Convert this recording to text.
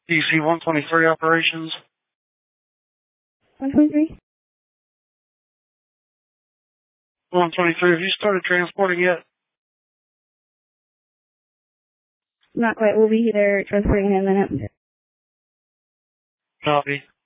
DC 123 operations. 123? 123, have you started transporting yet? Not quite. We'll be there transporting him in a minute. Copy.